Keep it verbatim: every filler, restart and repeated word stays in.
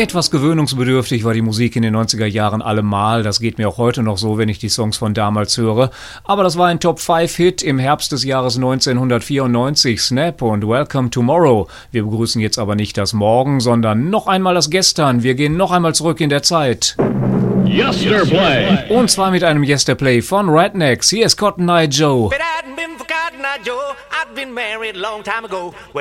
Etwas gewöhnungsbedürftig war die Musik in den neunziger Jahren allemal. Das geht mir auch heute noch so, wenn ich die Songs von damals höre. Aber das war ein Top fünf Hit im Herbst des Jahres neunzehnhundertvierundneunzig. Snap und Welcome Tomorrow. Wir begrüßen jetzt aber nicht das Morgen, sondern noch einmal das Gestern. Wir gehen noch einmal zurück in der Zeit. Yesterplay. Und zwar mit einem Yesterplay von Rednecks. Hier ist Cotton Eye Joe. But I hadn't been for Cotton Eye Joe. I'd been married a long time ago. Well,